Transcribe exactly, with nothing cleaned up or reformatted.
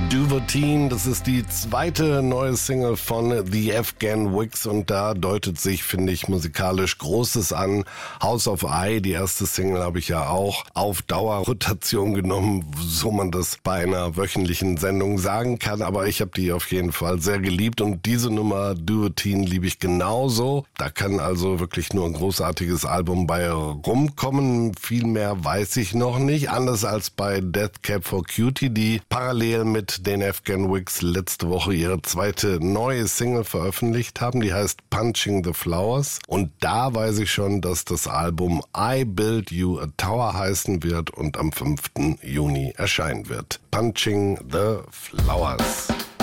Duvetine, das ist die zweite neue Single von The Afghan Wigs und da deutet sich, finde ich, musikalisch Großes an. House of I, die erste Single, habe ich ja auch auf Dauerrotation genommen, so man das bei einer wöchentlichen Sendung sagen kann, aber ich habe die auf jeden Fall sehr geliebt und diese Nummer Duvetine liebe ich genauso. Da kann also wirklich nur ein großartiges Album bei rumkommen, viel mehr weiß ich noch nicht, anders als bei Death Cab for Cutie, die parallel mit den Afghan Wigs letzte Woche ihre zweite neue Single veröffentlicht haben. Die heißt Punching the Flowers. Und da weiß ich schon, dass das Album I Built You a Tower heißen wird und am fünften Juni erscheinen wird. Punching the Flowers.